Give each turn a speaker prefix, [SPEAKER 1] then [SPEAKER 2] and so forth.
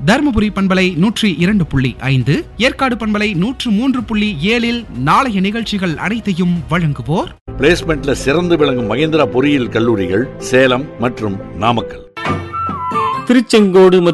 [SPEAKER 1] தருமபுரி பண்பலை 102.5, ஏற்காடு பண்பலை 103.7 நாளைய நிகழ்ச்சிகள் அனைத்தையும் வழங்குவோர்
[SPEAKER 2] பிளேஸ்மெண்ட்ல சிறந்து விளங்கும் மகேந்திரா பொறியியல் கல்லூரிகள் சேலம் மற்றும் நாமக்கல்.
[SPEAKER 3] திருச்செங்கோடு